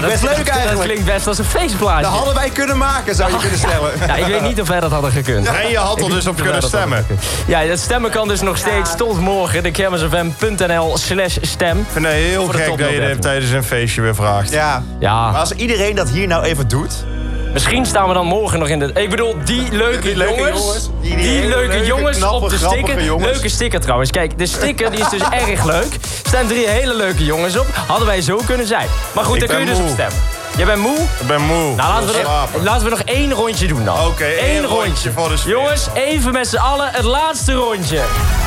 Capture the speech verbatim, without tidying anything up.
dat best leuk eigenlijk. Dat klinkt best als een feestplaatje. Dat hadden wij kunnen maken, zou je kunnen stellen. Ja, ik weet niet of wij dat hadden gekund. En je had er dus op kunnen stemmen. Ja, dat stemmen kan dus nog steeds ja. tot morgen. de kermis f m punt n l slash stem. Ik vind het heel gek dat je dit tijdens een feestje weer vraagt. Ja. ja. Maar als iedereen dat hier nou even doet... Misschien staan we dan morgen nog in de... Ik bedoel, die leuke, die leuke jongens... jongens die, die leuke, leuke jongens knappe, op de sticker. Jongens. Leuke sticker trouwens. Kijk, de sticker die is dus erg leuk. Er staan drie hele leuke jongens op. Hadden wij zo kunnen zijn. Maar goed, ik daar kun je dus moe. op stemmen. Jij bent moe? Ik ben moe. Nou, laten we, nog, laten we nog één rondje doen dan. Oké, okay, één rondje. rondje voor de sfeer. Jongens, even met z'n allen het laatste rondje.